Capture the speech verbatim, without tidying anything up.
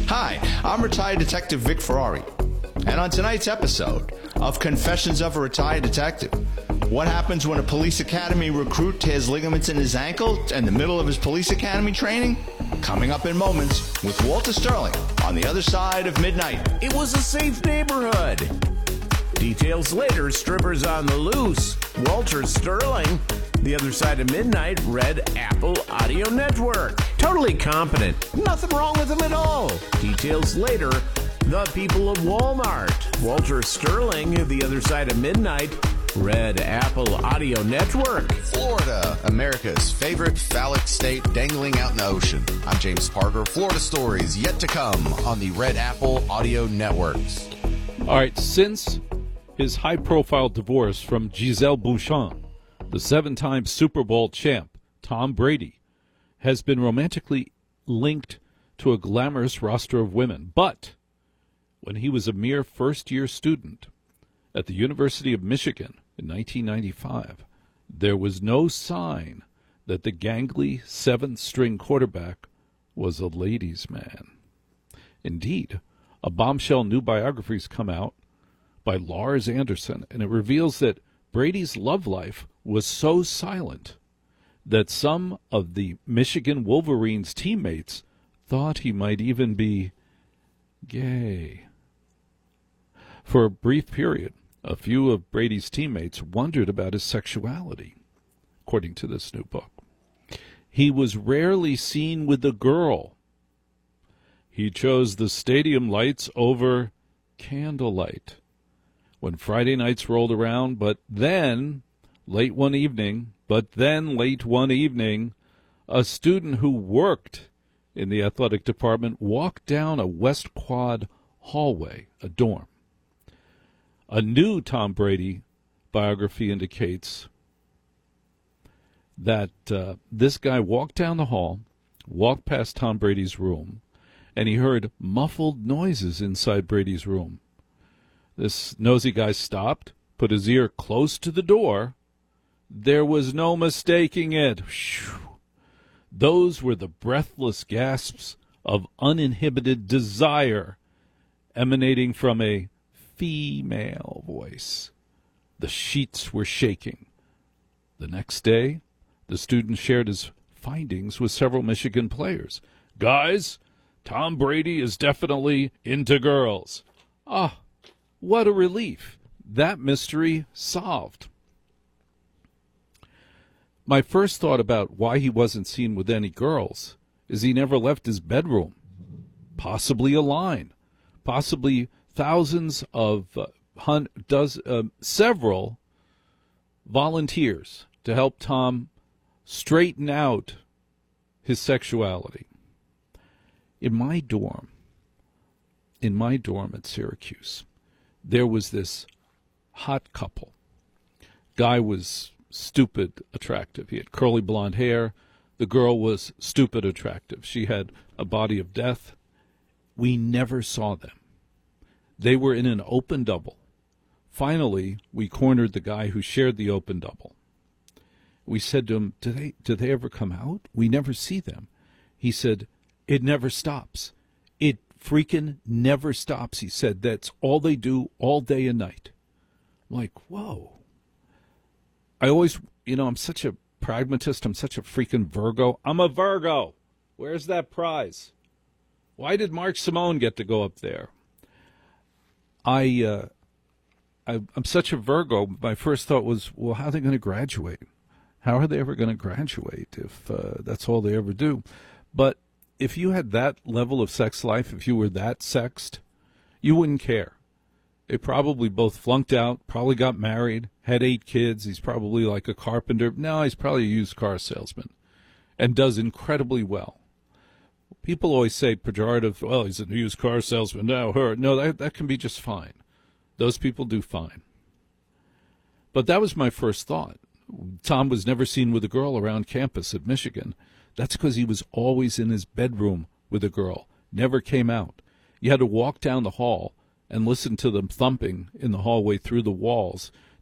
Hi, I'm retired Detective Vic Ferrari. And on tonight's episode of Confessions of a Retired Detective, what happens when a police academy recruit tears ligaments in his ankle in the middle of his police academy training? Coming up in moments with Walter Sterling on the other side of midnight. It was a safe neighborhood. Details later, strippers on the loose. Walter Sterling, The Other Side of Midnight, Red Apple Audio Network. Totally competent. Nothing wrong with him at all. Details later, The People of Walmart. Walter Sterling, The Other Side of Midnight, Red Apple Audio Network. Florida, America's favorite phallic state dangling out in the ocean. I'm James Parker. Florida stories yet to come on the Red Apple Audio Networks. All right, since his high-profile divorce from Gisele Bündchen, the seven-time Super Bowl champ, Tom Brady, has been romantically linked to a glamorous roster of women. But when he was a mere first-year student at the University of Michigan in nineteen ninety-five, there was no sign that the gangly seventh-string quarterback was a ladies' man. Indeed, a bombshell new biography has come out by Lars Anderson, and it reveals that Brady's love life was so silent that some of the Michigan Wolverines teammates thought he might even be gay. For a brief period, a few of Brady's teammates wondered about his sexuality, according to this new book. He was rarely seen with a girl. He chose the stadium lights over candlelight when Friday nights rolled around, but then, late one evening, but then late one evening, a student who worked in the athletic department walked down a West Quad hallway, a dorm. A new Tom Brady biography indicates that uh, this guy walked down the hall, walked past Tom Brady's room, and he heard muffled noises inside Brady's room. This nosy guy stopped, put his ear close to the door. There was no mistaking it. Whew. Those were the breathless gasps of uninhibited desire emanating from a female voice. The sheets were shaking. The next day, the student shared his findings with several Michigan players. Guys, Tom Brady is definitely into girls. Ah, what a relief. That mystery solved. My first thought about why he wasn't seen with any girls is he never left his bedroom. Possibly a line. Possibly thousands of, uh, hun- does, uh, several volunteers to help Tom straighten out his sexuality. In my dorm, in my dorm at Syracuse, there was this hot couple. Guy was stupid attractive. He had curly blonde hair. The girl was stupid attractive. She had a body of death. We never saw them. They were in an open double. Finally, we cornered the guy who shared the open double. We said to him, do they, do they ever come out? We never see them. He said, it never stops. It freaking never stops. He said, that's all they do all day and night. I'm like, whoa. I always, you know, I'm such a pragmatist. I'm such a freaking Virgo. I'm a Virgo. Where's that prize? Why did Mark Simone get to go up there? I, uh, I, I'm such a Virgo. My first thought was, well, how are they going to graduate? How are they ever going to graduate if uh, that's all they ever do? But if you had that level of sex life, if you were that sexed, you wouldn't care. They probably both flunked out, probably got married, had eight kids. He's probably like a carpenter. No, he's probably a used car salesman and does incredibly well. People always say pejorative, well, he's a used car salesman. No, her. No, that, that can be just fine. Those people do fine. But that was my first thought. Tom was never seen with a girl around campus at Michigan. That's because he was always in his bedroom with a girl, never came out. You had to walk down the hall and listen to them thumping in the hallway through the walls